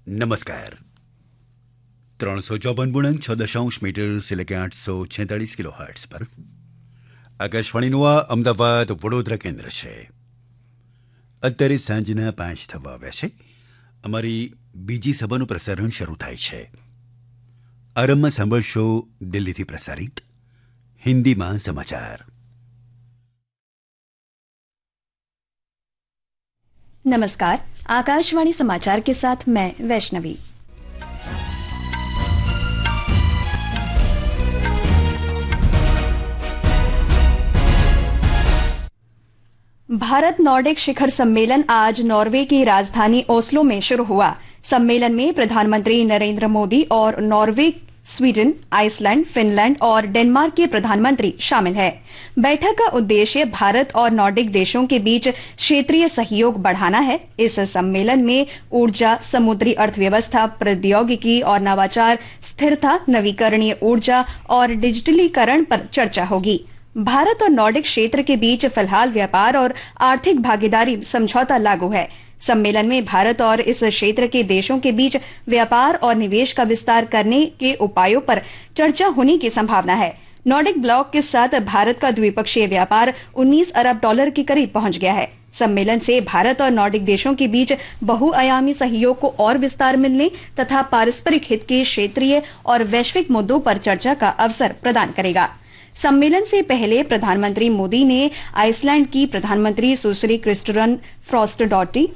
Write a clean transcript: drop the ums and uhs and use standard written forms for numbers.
નમસ્કાર 354.6 से लेकर 846 કિલો હર્ટ્ઝ પર આકાશવાણીનું આ અમદાવાદ વડોદરા કેન્દ્ર છે। અત્યારે સાંજના 5 થવા આવ્યા છે। અમારી બીજી સભાનું પ્રસારણ શરૂ થાય છે। આરંભમાં સાંભળશો દિલ્હીથી પ્રસારિત હિન્દીમાં સમાચાર। नमस्कार, आकाशवाणी समाचार के साथ मैं वैष्णवी। भारत नॉर्डिक शिखर सम्मेलन आज नॉर्वे की राजधानी ओस्लो में शुरू हुआ। सम्मेलन में प्रधानमंत्री नरेंद्र मोदी और नॉर्वे, स्वीडन, आइसलैंड, फिनलैंड और डेनमार्क के प्रधानमंत्री शामिल हैं। बैठक का उद्देश्य भारत और नॉर्डिक देशों के बीच क्षेत्रीय सहयोग बढ़ाना है। इस सम्मेलन में ऊर्जा, समुद्री अर्थव्यवस्था, प्रौद्योगिकी और नवाचार, स्थिरता, नवीकरणीय ऊर्जा और डिजिटलीकरण पर चर्चा होगी। भारत और नॉर्डिक क्षेत्र के बीच फिलहाल व्यापार और आर्थिक भागीदारी समझौता लागू है। सम्मेलन में भारत और इस क्षेत्र के देशों के बीच व्यापार और निवेश का विस्तार करने के उपायों पर चर्चा होने की संभावना है। नॉर्डिक ब्लॉक के साथ भारत का द्विपक्षीय व्यापार 19 अरब डॉलर के करीब पहुंच गया है। सम्मेलन से भारत और नॉर्डिक देशों के बीच बहुआयामी सहयोग को और विस्तार मिलने तथा पारस्परिक हित के क्षेत्रीय और वैश्विक मुद्दों पर चर्चा का अवसर प्रदान करेगा। सम्मेलन से पहले प्रधानमंत्री मोदी ने आइसलैंड की प्रधानमंत्री सुश्री क्रिस्टरन फ्रॉस्टडॉटी